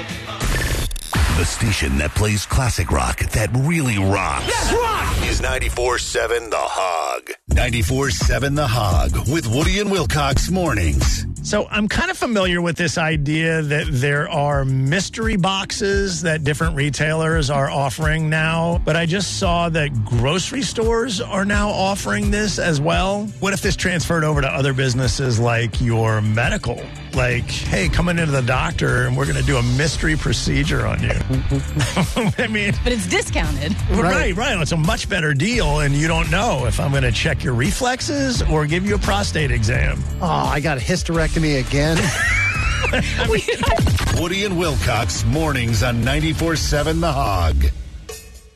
The station that plays classic rock that really rocks. Yes, rock! Is 94.7 The Hog. 94.7 The Hog with Woody and Wilcox mornings. So I'm kind of familiar with this idea that there are mystery boxes that different retailers are offering now, but I just saw that grocery stores are now offering this as well. What if this transferred over to other businesses like your medical? Like, hey, coming into the doctor and we're going to do a mystery procedure on you. I mean, but it's discounted. Right. It's a much better deal, and you don't know if I'm going to check your reflexes or give you a prostate exam. Oh, I got a hysterectomy again. Woody and Wilcox mornings on 94.7 The Hog.